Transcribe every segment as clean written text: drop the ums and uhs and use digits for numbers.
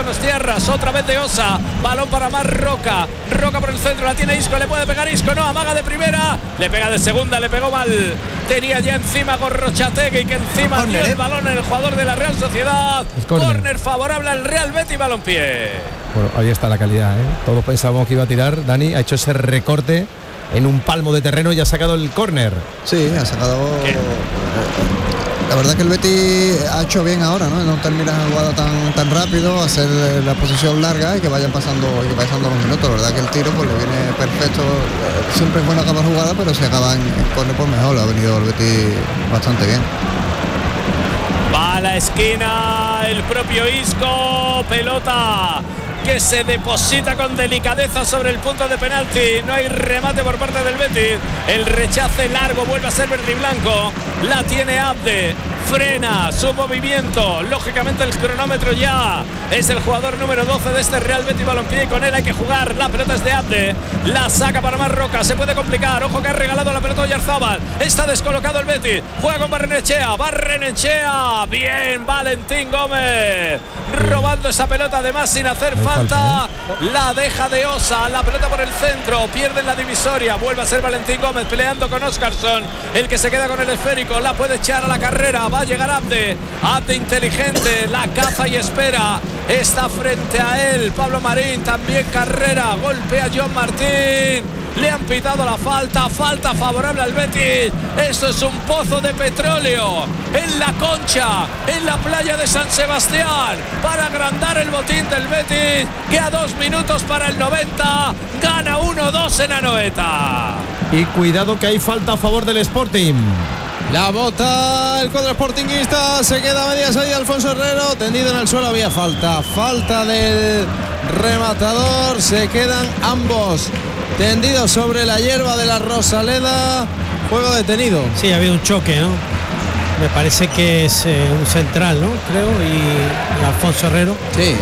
Donostierras, otra vez de Osa, balón para más Roca por el centro, la tiene Isco, le puede pegar Isco, no, amaga de primera, le pega de segunda, le pegó mal, tenía ya encima Gorrochategui, que encima dio el balón en el jugador de la Real Sociedad. Córner favorable al Real Betis Balompié. Bueno, ahí está la calidad, ¿eh? Todos pensábamos que iba a tirar. Dani ha hecho ese recorte en un palmo de terreno y ha sacado el córner. Sí, ha sacado. La verdad que el Betis ha hecho bien ahora, ¿no? No termina la jugada tan rápido, hacer la posición larga y que vayan pasando los minutos. La verdad que el tiro pues le viene perfecto. Siempre es bueno acabar jugada, pero si acaban en córner pues mejor. Ha venido el Betis bastante bien. Va a la esquina el propio Isco, pelota que se deposita con delicadeza sobre el punto de penalti. No hay remate por parte del Betis. El rechace largo vuelve a ser verde y blanco. La tiene Abde. Frena su movimiento. Lógicamente el cronómetro ya es el jugador número 12 de este Real Betis Balompié y con él hay que jugar. La pelota es de Abde. La saca para más Roca. Se puede complicar. Ojo que ha regalado la pelota a Oyarzábal. Está descolocado el Betis. Juega con Barrenechea. Barrenechea. Bien, Valentín Gómez. Robando esa pelota además sin hacer falta. La deja de Osa. La pelota por el centro. Pierde la divisoria. Vuelve a ser Valentín Gómez peleando con Óscarson. El que se queda con el esférico. La puede echar a la carrera. Va a llegar Abde. Abde inteligente. La caza y espera. Está frente a él Pablo Marín. También carrera. Golpea a John Martín. Le han pitado la falta favorable al Betis. Esto es un pozo de petróleo en la Concha, en la playa de San Sebastián, para agrandar el botín del Betis, que a 2 minutos para el 90 gana 1-2 en Anoeta. Y cuidado que hay falta a favor del Sporting. La bota el cuadro sportingista, se queda a medias ahí Alfonso Herrero, tendido en el suelo, había falta del rematador, se quedan ambos tendidos sobre la hierba de la Rosaleda, juego detenido. Sí, ha habido un choque, ¿no? Me parece que es un central, ¿no? Creo, y Alfonso Herrero. Sí,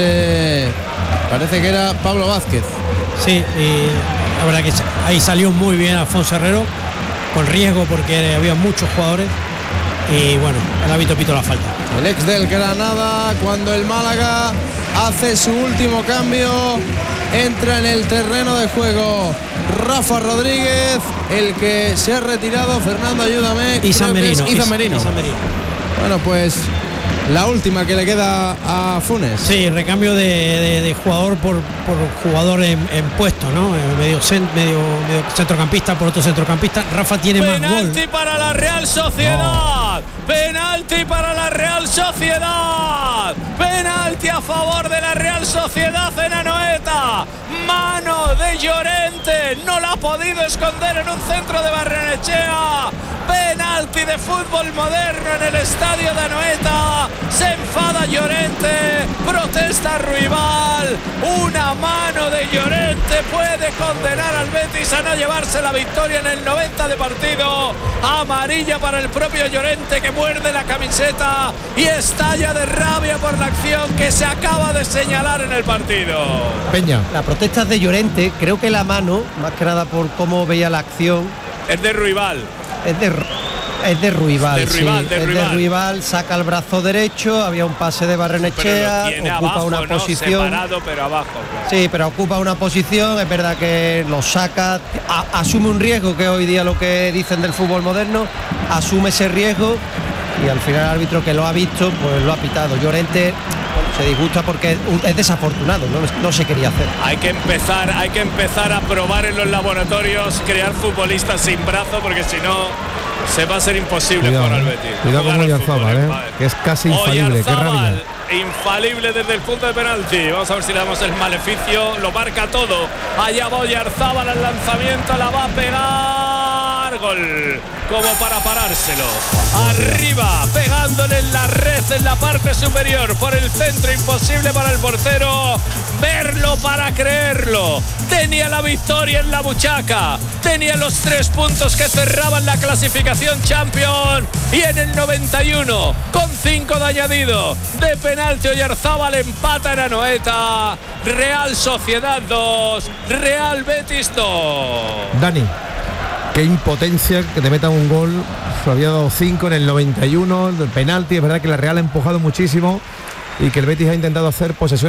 parece que era Pablo Vázquez. Sí, y la verdad que ahí salió muy bien Alfonso Herrero, con riesgo porque había muchos jugadores y bueno, el árbitro pitó la falta. El ex del Granada, cuando el Málaga hace su último cambio, entra en el terreno de juego Rafa Rodríguez, el que se ha retirado, Fernando, ayúdame. Izan Merino. Bueno, pues la última que le queda a Funes. Sí, recambio de jugador por jugador en puesto, ¿no? Medio centrocampista por otro centrocampista. Rafa tiene más gol. Penalti para la Real Sociedad. Penalti para la Real Sociedad. Penalti a favor de la Real Sociedad en Anoeta. Mano de Llorente. No la ha podido esconder en un centro de Barrenechea. Penalti de fútbol moderno en el estadio de Anoeta. Se enfada Llorente, protesta Ruibal. Una mano de Llorente puede condenar al Betis a no llevarse la victoria en el 90 de partido. Amarilla para el propio Llorente, que muerde la camiseta y estalla de rabia por la acción que se acaba de señalar en el partido. Peña. La protesta es de Llorente, creo que la mano, más que nada por cómo veía la acción, es de Ruibal. Es de Ruibal, saca el brazo derecho, había un pase de Barrenechea, ocupa abajo, una posición. Separado, pero abajo. Claro. Sí, pero ocupa una posición, es verdad que lo saca, asume un riesgo, que hoy día lo que dicen del fútbol moderno, asume ese riesgo y al final el árbitro, que lo ha visto, pues lo ha pitado. Llorente se disgusta porque es desafortunado, no se quería hacer. Hay que empezar a probar en los laboratorios, crear futbolistas sin brazo, porque si no se va a ser imposible jugar al Betis. Cuidado con Oyarzábal, que es casi infalible. Qué rabia. Infalible desde el punto de penalti. Vamos a ver si le damos el maleficio. Lo marca todo. Allá va Oyarzábal al lanzamiento, la va a pegar. Gol, como para parárselo. Arriba, pegándole en la red, en la parte superior, por el centro, imposible para el portero verlo para creerlo. Tenía la victoria en la buchaca, tenía los 3 puntos que cerraban la clasificación Champions, y en el 91, con 5 de añadido, de penalti, Oyarzábal empata en Anoeta. Real Sociedad 2, Real Betis 2. Dani, qué impotencia que te metan un gol. Había dado 5 en el 91 del penalti. Es verdad que la Real ha empujado muchísimo y que el Betis ha intentado hacer posesión